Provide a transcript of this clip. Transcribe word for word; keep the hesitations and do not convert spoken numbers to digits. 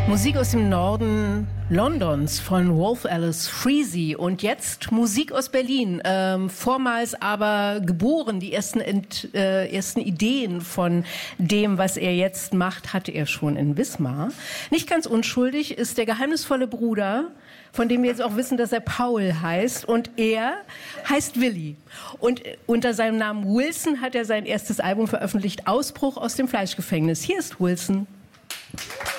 Musik aus dem Norden Londons von Wolf Alice Freese und jetzt Musik aus Berlin. Ähm, vormals aber geboren, die ersten, Ent, äh, ersten Ideen von dem, was er jetzt macht, hatte er schon in Wismar. Nicht ganz unschuldig ist der geheimnisvolle Bruder, von dem wir jetzt auch wissen, dass er Paul heißt, und er heißt Willi. Und unter seinem Namen Wilson hat er sein erstes Album veröffentlicht, Ausbruch aus dem Fleischgefängnis. Hier ist Wilson.